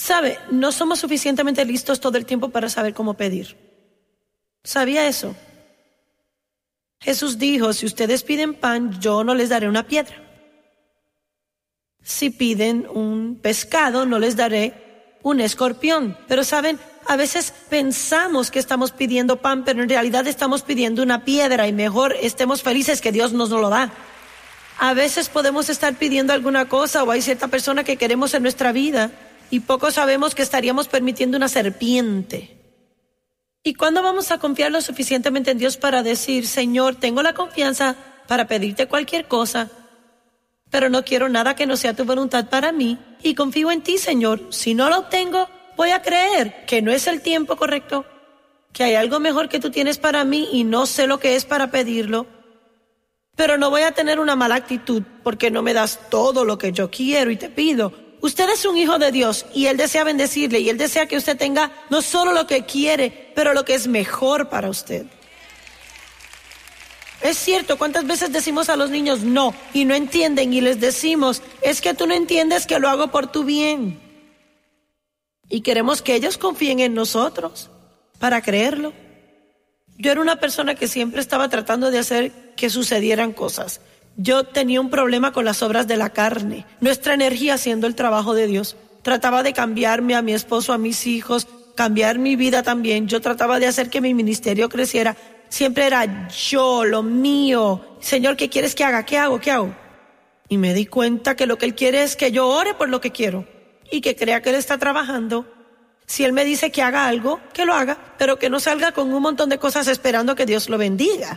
Sabe, no somos suficientemente listos todo el tiempo para saber cómo pedir. ¿Sabía eso? Jesús dijo, si ustedes piden pan, yo no les daré una piedra. Si piden un pescado, no les daré un escorpión. Pero saben, a veces pensamos que estamos pidiendo pan, pero en realidad estamos pidiendo una piedra y mejor estemos felices que Dios nos lo da. A veces podemos estar pidiendo alguna cosa o hay cierta persona que queremos en nuestra vida y poco sabemos que estaríamos permitiendo una serpiente. ¿Y cuándo vamos a confiar lo suficientemente en Dios para decir, Señor, tengo la confianza para pedirte cualquier cosa, pero no quiero nada que no sea tu voluntad para mí y confío en ti, Señor? Si no lo obtengo, voy a creer que no es el tiempo correcto, que hay algo mejor que tú tienes para mí y no sé lo que es para pedirlo, pero no voy a tener una mala actitud porque no me das todo lo que yo quiero y te pido. Usted es un hijo de Dios y Él desea bendecirle y Él desea que usted tenga no solo lo que quiere, pero lo que es mejor para usted. Es cierto, ¿cuántas veces decimos a los niños no y no entienden y les decimos, es que tú no entiendes que lo hago por tu bien? Y queremos que ellos confíen en nosotros para creerlo. Yo era una persona que siempre estaba tratando de hacer que sucedieran cosas. Yo tenía un problema con las obras de la carne, nuestra energía haciendo el trabajo de Dios. Trataba de cambiarme a mi esposo, a mis hijos, cambiar mi vida también. Yo trataba de hacer que mi ministerio creciera. Siempre era yo, lo mío. Señor, ¿qué quieres que haga? ¿Qué hago? ¿Qué hago? Y me di cuenta que lo que Él quiere es que yo ore por lo que quiero y que crea que Él está trabajando. Si Él me dice que haga algo, que lo haga, pero que no salga con un montón de cosas esperando que Dios lo bendiga.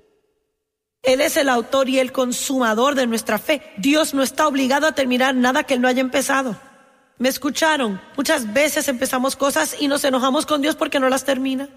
Él es el autor y el consumador de nuestra fe. Dios no está obligado a terminar nada que Él no haya empezado. ¿Me escucharon? Muchas veces empezamos cosas y nos enojamos con Dios porque no las termina.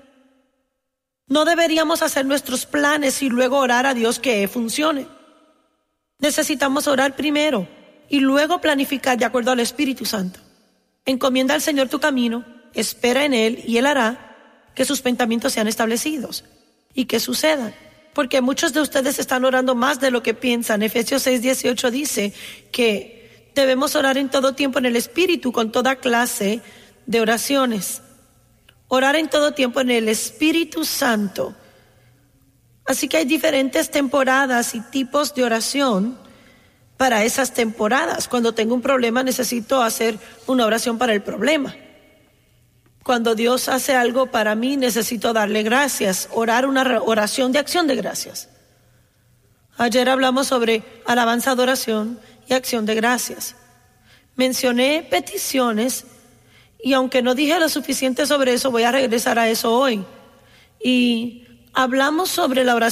No deberíamos hacer nuestros planes y luego orar a Dios que funcione. Necesitamos orar primero y luego planificar de acuerdo al Espíritu Santo. Encomienda al Señor tu camino, espera en Él y Él hará que sus pensamientos sean establecidos y que sucedan. Porque muchos de ustedes están orando más de lo que piensan. Efesios 6:18 dice que debemos orar en todo tiempo en el Espíritu con toda clase de oraciones. Orar en todo tiempo en el Espíritu Santo. Así que hay diferentes temporadas y tipos de oración para esas temporadas. Cuando tengo un problema necesito hacer una oración para el problema. Cuando Dios hace algo para mí, necesito darle gracias, orar una oración de acción de gracias. Ayer hablamos sobre alabanza, adoración y acción de gracias. Mencioné peticiones y aunque no dije lo suficiente sobre eso, voy a regresar a eso hoy. Y hablamos sobre la oración